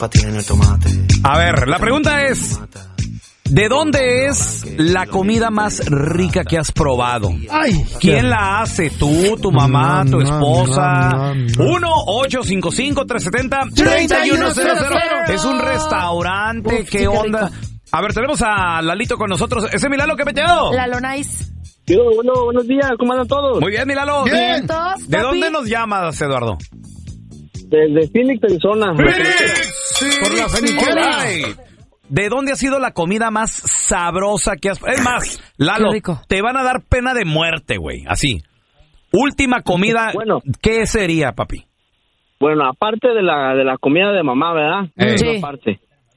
patina en el tomate. A ver, la pregunta es, ¿de dónde es la comida más rica que has probado? Ay, ¿Quién la hace? ¿Tú, tu mamá, tu esposa? 1-855-370-3100. Es un restaurante, ¿qué onda? Rico. A ver, tenemos a Lalito con nosotros. ¿Ese es mi Lalo que peteo? Lalo Nice. Bueno, buenos días, ¿cómo andan todos? Muy bien, mi Lalo. Bien. ¿De dónde nos llamas, Eduardo? Desde Phoenix, Arizona. Sí, por la feniquera. ¿De dónde ha sido la comida más sabrosa que has... Es más, Lalo, te van a dar pena de muerte, güey. Así. Última comida, bueno, ¿qué sería, papi? Bueno, aparte de la comida de mamá, ¿verdad? Sí. Aparte.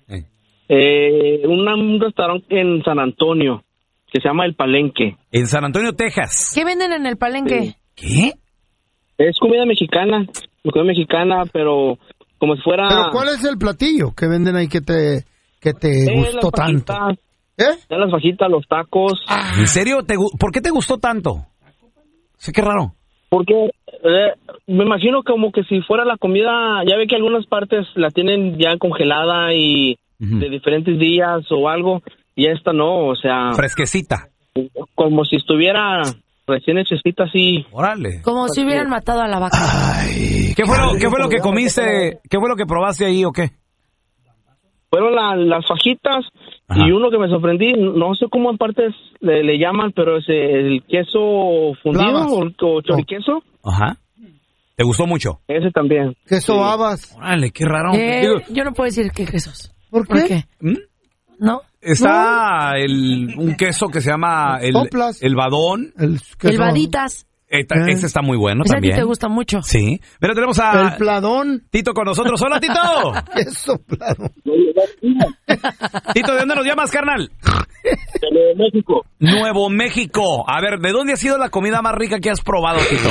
Un restaurante en San Antonio que se llama El Palenque. En San Antonio, Texas. ¿Qué venden en El Palenque? Sí. ¿Qué? Es comida mexicana, pero como si fuera... ¿Pero cuál es el platillo que venden ahí que te gustó tanto? Las fajitas, los tacos. ¿En serio? ¿Por qué te gustó tanto? Sí, qué raro. Porque me imagino como que si fuera la comida, ya ve que algunas partes la tienen ya congelada y de diferentes días o algo, y esta no, o sea... Fresquecita. Como si estuviera... recién hechecita así. Órale. Como si hubieran matado a la vaca. Ay, ¿Qué fue lo que comiste? ¿Qué fue lo que probaste ahí o qué? Fueron las fajitas. Ajá. Y uno que me sorprendí, no sé cómo en partes le llaman, pero es el queso fundido o choriqueso. Ajá. ¿Te gustó mucho? Ese también. Queso habas. Órale, qué raro. Yo no puedo decir qué quesos. ¿Por qué? ¿No? Está un queso que se llama el badón. El Vaditas. Ese está muy bueno también. Ese a ti te gusta mucho. Sí. Pero tenemos a... El Pladón. Tito con nosotros. ¡Hola, Tito! Queso Pladón. Tito, ¿de dónde nos llamas, carnal? De Nuevo México. Nuevo México. A ver, ¿de dónde ha sido la comida más rica que has probado, Tito?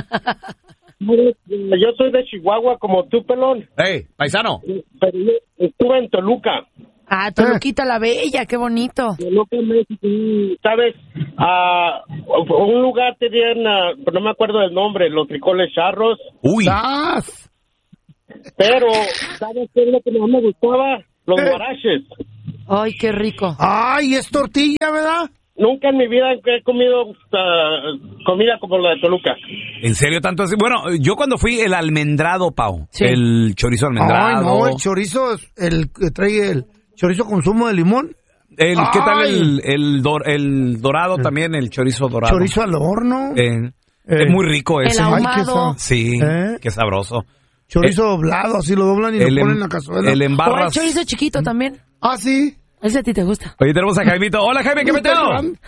Yo soy de Chihuahua, como tú, pelón. ¡Ey, paisano! Pero yo estuve en Toluca. Ah, Toluquita la Bella, qué bonito. ¿Sabes? Un lugar tenían, no me acuerdo del nombre, los frijoles charros. ¡Uy! Pero, ¿sabes qué es lo que más me gustaba? Los guaraches. ¡Ay, qué rico! ¡Ay, es tortilla, ¿verdad? Nunca en mi vida he comido comida como la de Toluca. ¿En serio tanto así? Bueno, yo cuando fui el almendrado, Pau. Sí. El chorizo almendrado. Ay, no, el chorizo es el que trae el chorizo con zumo de limón. ¿Qué tal el dorado también? El chorizo dorado. Chorizo al horno. Es muy rico ese. El ahumado. Sí, qué sabroso. Chorizo doblado, así lo doblan y lo ponen en la cazuela. El embarras. O el chorizo chiquito también. Ah, sí. Ese a ti te gusta. Oye, tenemos a Jaimito. Hola, Jaime, ¿qué meteo?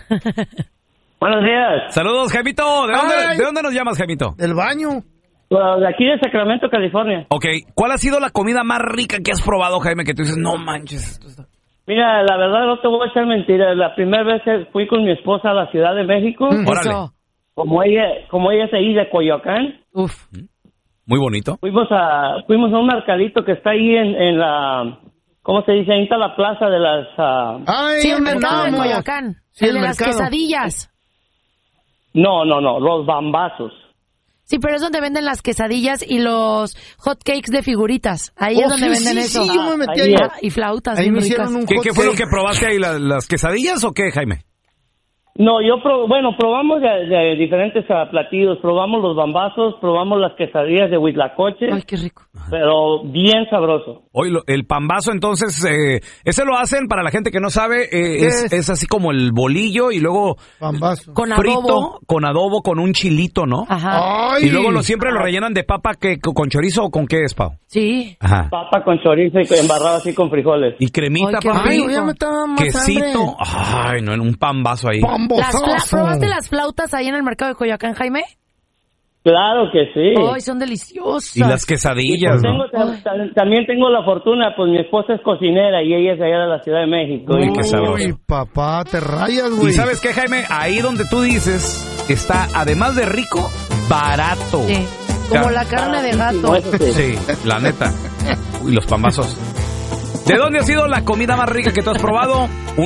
Buenos días. Saludos, Jaimito. ¿De dónde nos llamas, Jaimito? Del baño. De aquí de Sacramento, California. Ok, ¿cuál ha sido la comida más rica que has probado, Jaime? Que tú dices, no manches, esto está... Mira, la verdad no te voy a echar mentiras. La primera vez que fui con mi esposa a la Ciudad de México, Órale. como ella es ahí de Coyoacán, muy bonito. Fuimos a un mercadito que está ahí en la, ¿cómo se dice? Ahí está la plaza de las... Sí, el mercado de Coyoacán. Sí, el de las quesadillas. No, los bambazos. Sí, pero es donde venden las quesadillas y los hot cakes de figuritas. Ahí es donde venden eso. Sí, yo me metí ahí. Y flautas Ahí bien me ricas. hicieron un ¿Qué fue lo que probaste ahí? ¿Las quesadillas o qué, Jaime? No, probamos de diferentes platillos. Probamos los bambazos, probamos las quesadillas de huitlacoche. Ay, qué rico. Pero bien sabroso. Hoy el pambazo, entonces, ese lo hacen, para la gente que no sabe, es así como el bolillo y luego pambazo. Con frito, adobo. con adobo, con un chilito, ¿no? Ajá. Ay. Y luego siempre lo rellenan de papa con chorizo o con qué es, Pau. Sí. Ajá. Papa con chorizo y embarrado así con frijoles. Y cremita, Ay, qué papi. rico. Ay, ya me estaba más Quesito. hambre. Ay, no, en un pambazo ahí. ¿Probaste las flautas ahí en el mercado de Coyoacán, Jaime? Claro que sí. Ay, son deliciosas. Y las quesadillas, ¿no? También tengo la fortuna, pues mi esposa es cocinera y ella es allá de la Ciudad de México. Uy, qué sabroso. Uy, papá, te rayas, güey. ¿Y sabes qué, Jaime? Ahí donde tú dices, está, además de rico, barato. Sí. Como la carne de gato. Sí, la neta. Uy, los pambazos. ¿De dónde ha sido la comida más rica que tú has probado?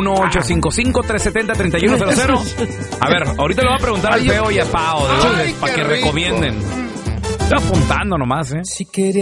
1-855-370-3100. A ver, ahorita le voy a preguntar al Feo y a Pao, ¿de dónde? Para que recomienden. Estoy apuntando nomás, ¿eh? Si quería